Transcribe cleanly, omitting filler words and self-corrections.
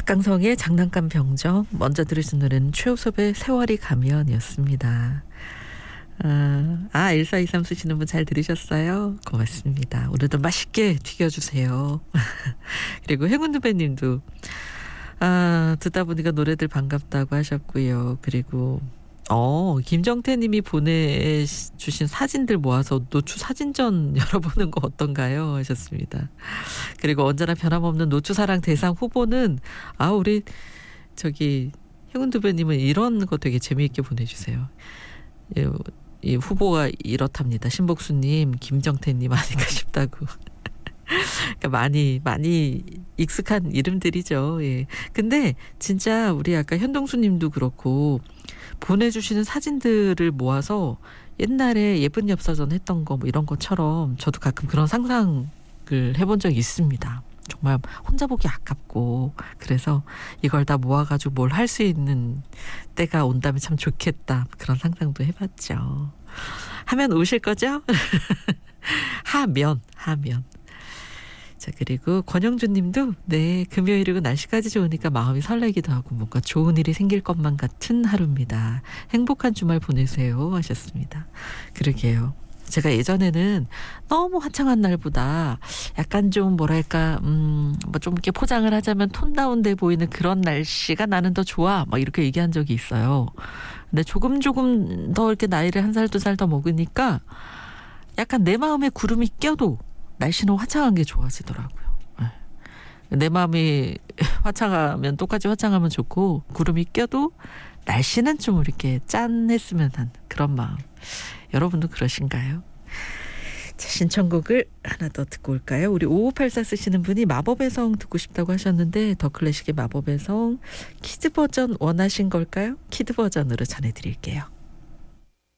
박강성의 장난감 병정, 먼저 들으신 노래는 최우섭의 세월이 가면이었습니다. 1423 쓰시는 분 잘 들으셨어요? 고맙습니다. 오늘도 맛있게 튀겨주세요. 그리고 행운두배님도 듣다 보니까 노래들 반갑다고 하셨고요. 그리고 김정태님이 보내주신 사진들 모아서 노추 사진전 열어보는 거 어떤가요? 하셨습니다. 그리고 언제나 변함없는 노추사랑 대상 후보는 우리 행운두배님은 이런 거 되게 재미있게 보내주세요. 이 후보가 이렇답니다. 신복수님, 김정태님 아닌가 싶다고. 그러니까 많이 익숙한 이름들이죠. 예. 근데 진짜 우리 아까 현동수님도 그렇고 보내주시는 사진들을 모아서 옛날에 예쁜 엽사전 했던 거 뭐 이런 것처럼 저도 가끔 그런 상상을 해본 적이 있습니다. 정말 혼자 보기 아깝고 그래서 이걸 다 모아가지고 뭘 할 수 있는 때가 온다면 참 좋겠다. 그런 상상도 해봤죠. 하면 오실 거죠? 하면. 자, 그리고 권영준 님도 네, 금요일이고 날씨까지 좋으니까 마음이 설레기도 하고 뭔가 좋은 일이 생길 것만 같은 하루입니다. 행복한 주말 보내세요 하셨습니다. 그러게요. 제가 예전에는 너무 화창한 날보다 약간 좀 뭐랄까 좀 이렇게 포장을 하자면 톤 다운돼 보이는 그런 날씨가 나는 더 좋아 이렇게 얘기한 적이 있어요. 근데 조금 더 이렇게 나이를 한 살 두 살 더 먹으니까 약간 내 마음에 구름이 껴도 날씨는 화창한 게 좋아지더라고요. 내 마음이 화창하면 똑같이 화창하면 좋고 구름이 껴도 날씨는 좀 이렇게 짠했으면 하는 그런 마음. 여러분도 그러신가요? 자, 신청곡을 하나 더 듣고 올까요? 우리 5584 쓰시는 분이 마법의 성 듣고 싶다고 하셨는데 더 클래식의 마법의 성 키드 버전 원하신 걸까요? 키드 버전으로 전해드릴게요.